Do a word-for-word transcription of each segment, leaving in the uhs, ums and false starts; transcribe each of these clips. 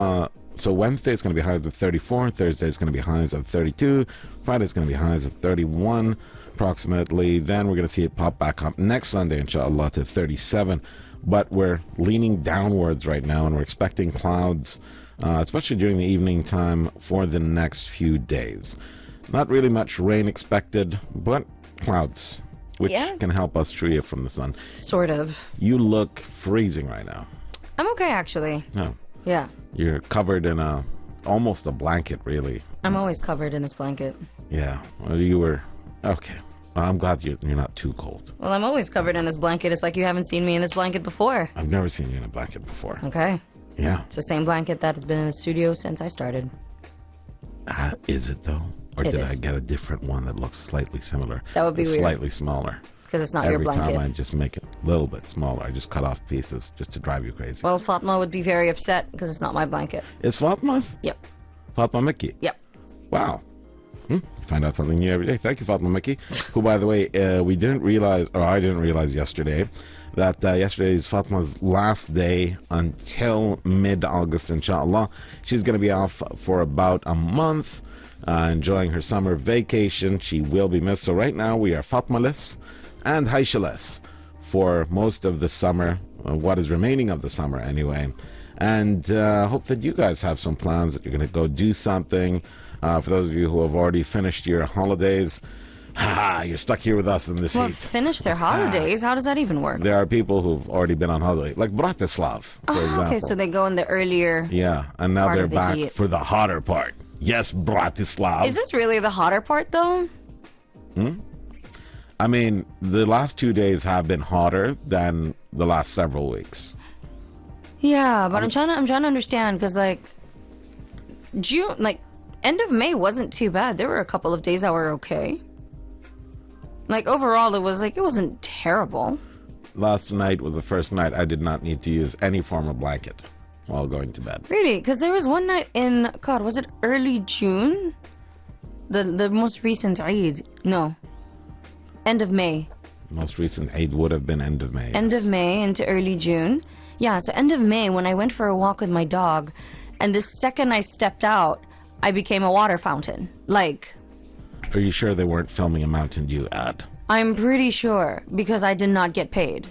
Uh, so Wednesday is going to be highs of thirty-four. Thursday is going to be highs of thirty-two. Friday is going to be highs of thirty-one approximately. Then we're going to see it pop back up next Sunday, inshallah, to thirty-seven. But we're leaning downwards right now, and we're expecting clouds, uh, especially during the evening time, for the next few days. Not really much rain expected, but clouds, which yeah. can help us free from the sun. Sort of. You look freezing right now. I'm okay, actually. No. Yeah. You're covered in a almost a blanket, really. I'm always covered in this blanket. Yeah. Well, you were okay. Well, I'm glad you're you're not too cold. Well, I'm always covered in this blanket. It's like you haven't seen me in this blanket before. I've never seen you in a blanket before. Okay. Yeah. It's the same blanket that has been in the studio since I started. Uh, is it though? Or It did is. I get a different one that looks slightly similar? That would be It's weird. Slightly smaller. Because it's not Every your blanket. time I just make it a little bit smaller, I just cut off pieces just to drive you crazy. Well, Fatma would be very upset because it's not my blanket. It's Fatma's? Yep. Fatma Mickey? Yep. Wow. Hmm. Find out something new every day. Thank you, Fatma Mickey. Who, by the way, uh, we didn't realize, or I didn't realize yesterday, that uh, yesterday is Fatma's last day until mid-August, inshallah. She's going to be off for about a month, uh, enjoying her summer vacation. She will be missed. So right now we are Fatma-less and Haisha-less for most of the summer, uh, what is remaining of the summer anyway. And uh, hope that you guys have some plans, that you're going to go do something. Uh, for those of you who have already finished your holidays, ha, you're stuck here with us in this Well, heat. finish their holidays. How does that even work? There are people who've already been on holiday, like Bratislav, for Oh, example. okay, so they go in the earlier... Yeah, and now part they're of the back heat. for the hotter part. Yes, Bratislav. Is this really the hotter part, though? I mean, the last two days have been hotter than the last several weeks. Yeah, but I'm trying to I'm trying to understand because like June, like end of May wasn't too bad. There were a couple of days that were okay. Like overall, it was like it wasn't terrible. Last night was the first night I did not need to use any form of blanket while going to bed. Really, because there was one night in God, was it early June? The the most recent Eid, no, end of May. Most recent Eid would have been end of May. End of May into early June. Yeah, so end of May when I went for a walk with my dog, and the second I stepped out, I became a water fountain. Like, Are you sure they weren't filming a Mountain Dew ad? I'm pretty sure because I did not get paid.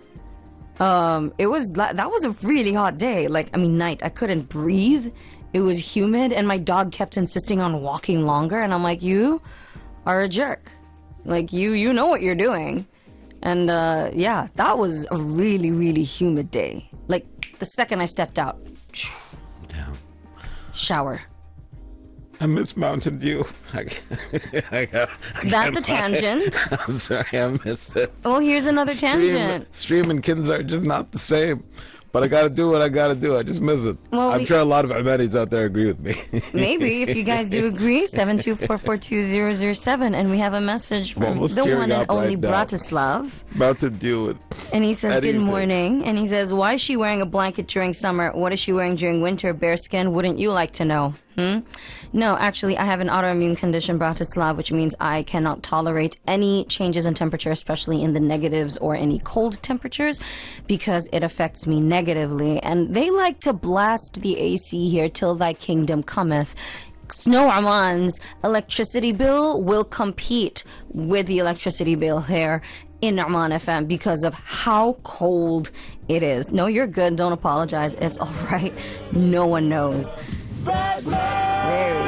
Um, it was la- that was a really hot day. Like, I mean, night. I couldn't breathe. It was humid, and my dog kept insisting on walking longer, and I'm like, you are a jerk. Like, you you know what you're doing. And uh, yeah, that was a really, really humid day. Like, the second I stepped out, Yeah. shower. I miss Mountain Dew. I, I, got, I That's a can't lie. tangent. I'm sorry, I missed it. Well, here's another Stream, tangent. Stream and Kins are just not the same. But I gotta do what I gotta do. I just miss it. Well, I'm we- sure a lot of Ahmadis out there agree with me. Maybe if you guys do agree, seven two four four two zero zero seven, and we have a message from Almost the tearing one and up only right now. Bratislav. Mountain Dew with And he says, good anything. morning. And he says, why is she wearing a blanket during summer? What is she wearing during winter? Bearskin? Wouldn't you like to know? Hmm? No, actually, I have an autoimmune condition, Bratislav, which means I cannot tolerate any changes in temperature, especially in the negatives or any cold temperatures, because it affects me negatively. And they like to blast the A C here till thy kingdom cometh. Snow Armand's electricity bill will compete with the electricity bill here in Oman F M because of how cold it is. No, you're good. Don't apologize. It's all right. No one knows. There we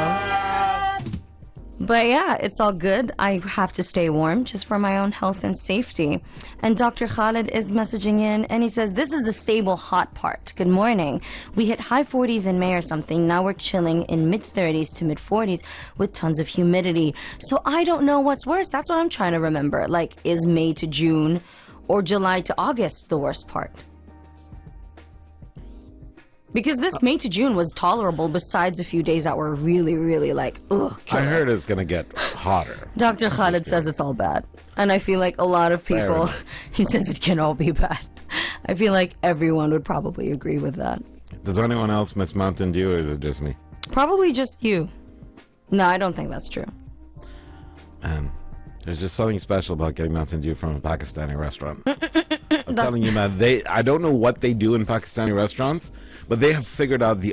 go. But yeah, it's all good. I have to stay warm just for my own health and safety. And Doctor Khalid is messaging in, and he says, this is the stable hot part. Good morning. We hit high forties in May or something. Now we're chilling in mid thirties to mid forties with tons of humidity. So I don't know what's worse. That's what I'm trying to remember. Like, is May to June or July to August the worst part? Because this May to June was tolerable besides a few days that were really, really like, ugh. I heard it's gonna get hotter. Doctor Khalid says it's all bad. And I feel like a lot of Fair people, enough. he says it can all be bad. I feel like everyone would probably agree with that. Does anyone else miss Mountain Dew, or is it just me? Probably just you. No, I don't think that's true. Man, there's just something special about getting Mountain Dew from a Pakistani restaurant. I'm telling you, man, they I don't know what they do in Pakistani restaurants, but they have figured out the